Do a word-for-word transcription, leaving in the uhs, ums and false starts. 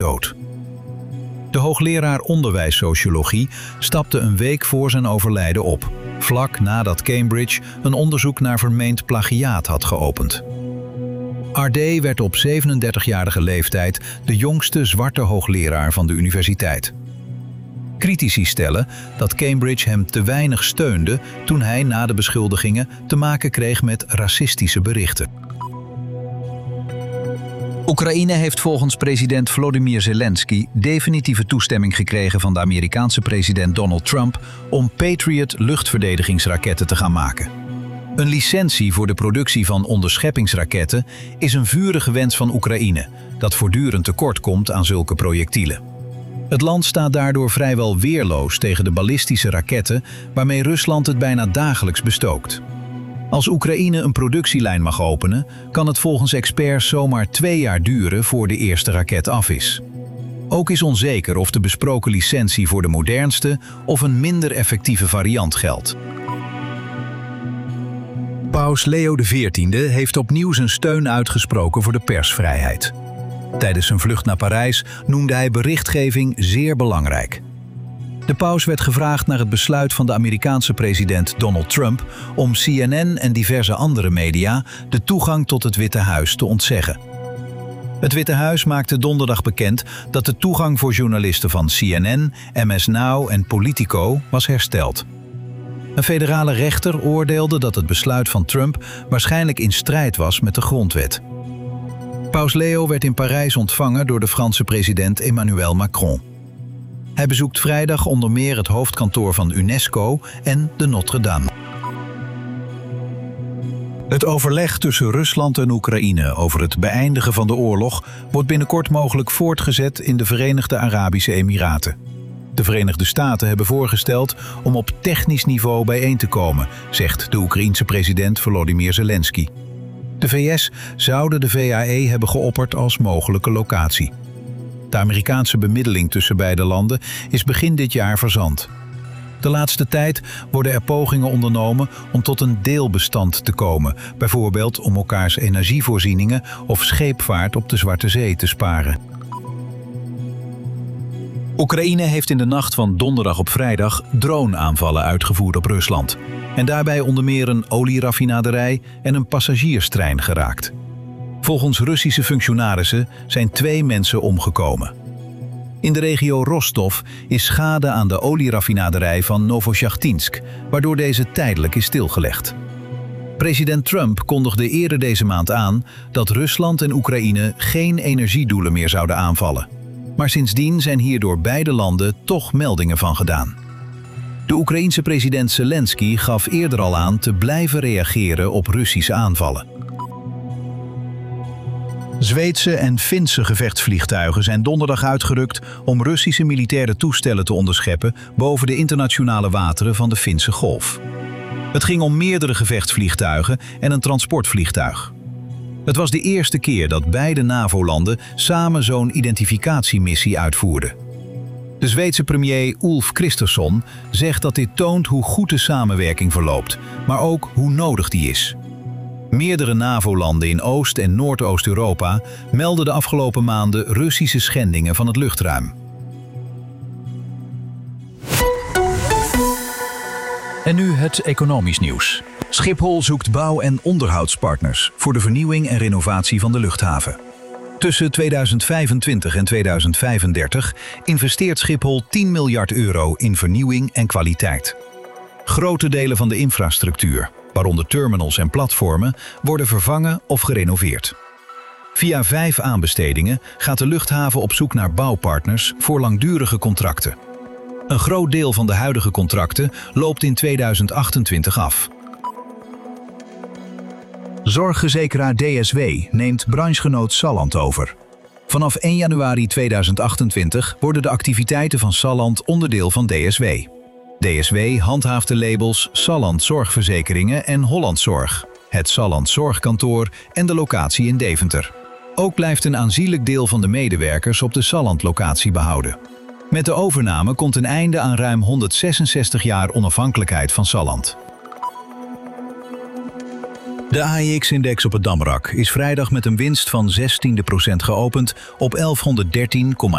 dood. De hoogleraar onderwijssociologie stapte een week voor zijn overlijden op, vlak nadat Cambridge een onderzoek naar vermeend plagiaat had geopend. Ardé werd op zevenendertigjarige leeftijd de jongste zwarte hoogleraar van de universiteit. Critici stellen dat Cambridge hem te weinig steunde toen hij na de beschuldigingen te maken kreeg met racistische berichten. Oekraïne heeft volgens president Volodymyr Zelensky definitieve toestemming gekregen van de Amerikaanse president Donald Trump om Patriot luchtverdedigingsraketten te gaan maken. Een licentie voor de productie van onderscheppingsraketten is een vurige wens van Oekraïne, dat voortdurend tekort komt aan zulke projectielen. Het land staat daardoor vrijwel weerloos tegen de ballistische raketten waarmee Rusland het bijna dagelijks bestookt. Als Oekraïne een productielijn mag openen, kan het volgens experts zomaar twee jaar duren voor de eerste raket af is. Ook is onzeker of de besproken licentie voor de modernste of een minder effectieve variant geldt. Paus Leo de veertiende heeft opnieuw zijn steun uitgesproken voor de persvrijheid. Tijdens zijn vlucht naar Parijs noemde hij berichtgeving zeer belangrijk. De paus werd gevraagd naar het besluit van de Amerikaanse president Donald Trump om C N N en diverse andere media de toegang tot het Witte Huis te ontzeggen. Het Witte Huis maakte donderdag bekend dat de toegang voor journalisten van C N N, M S Now en Politico was hersteld. Een federale rechter oordeelde dat het besluit van Trump waarschijnlijk in strijd was met de grondwet. Paus Leo werd in Parijs ontvangen door de Franse president Emmanuel Macron. Hij bezoekt vrijdag onder meer het hoofdkantoor van UNESCO en de Notre-Dame. Het overleg tussen Rusland en Oekraïne over het beëindigen van de oorlog wordt binnenkort mogelijk voortgezet in de Verenigde Arabische Emiraten. De Verenigde Staten hebben voorgesteld om op technisch niveau bijeen te komen, zegt de Oekraïense president Volodymyr Zelensky. De V S zouden de V A E hebben geopperd als mogelijke locatie. De Amerikaanse bemiddeling tussen beide landen is begin dit jaar verzand. De laatste tijd worden er pogingen ondernomen om tot een deelbestand te komen, bijvoorbeeld om elkaars energievoorzieningen of scheepvaart op de Zwarte Zee te sparen. Oekraïne heeft in de nacht van donderdag op vrijdag drone-aanvallen uitgevoerd op Rusland en daarbij onder meer een olieraffinaderij en een passagierstrein geraakt. Volgens Russische functionarissen zijn twee mensen omgekomen. In de regio Rostov is schade aan de olieraffinaderij van Novosjachtinsk, waardoor deze tijdelijk is stilgelegd. President Trump kondigde eerder deze maand aan dat Rusland en Oekraïne geen energiedoelen meer zouden aanvallen. Maar sindsdien zijn hier door beide landen toch meldingen van gedaan. De Oekraïense president Zelensky gaf eerder al aan te blijven reageren op Russische aanvallen. Zweedse en Finse gevechtsvliegtuigen zijn donderdag uitgerukt om Russische militaire toestellen te onderscheppen boven de internationale wateren van de Finse Golf. Het ging om meerdere gevechtsvliegtuigen en een transportvliegtuig. Het was de eerste keer dat beide NAVO-landen samen zo'n identificatiemissie uitvoerden. De Zweedse premier Ulf Kristersson zegt dat dit toont hoe goed de samenwerking verloopt, maar ook hoe nodig die is. Meerdere NAVO-landen in Oost- en Noordoost-Europa melden de afgelopen maanden Russische schendingen van het luchtruim. En nu het economisch nieuws. Schiphol zoekt bouw- en onderhoudspartners voor de vernieuwing en renovatie van de luchthaven. Tussen tweeduizend vijfentwintig en tweeduizend vijfendertig investeert Schiphol tien miljard euro in vernieuwing en kwaliteit. Grote delen van de infrastructuur, waaronder terminals en platformen, worden vervangen of gerenoveerd. Via vijf aanbestedingen gaat de luchthaven op zoek naar bouwpartners voor langdurige contracten. Een groot deel van de huidige contracten loopt in tweeduizend achtentwintig af. Zorgverzekeraar D S W neemt branchegenoot Salland over. Vanaf één januari tweeduizend achtentwintig worden de activiteiten van Salland onderdeel van D S W. D S W handhaaft de labels Salland Zorgverzekeringen en Holland Zorg, het Salland Zorgkantoor en de locatie in Deventer. Ook blijft een aanzienlijk deel van de medewerkers op de Salland-locatie behouden. Met de overname komt een einde aan ruim honderdzesenzestig jaar onafhankelijkheid van Salland. De A E X-index op het Damrak is vrijdag met een winst van zestiende procent geopend op elfhonderddertien komma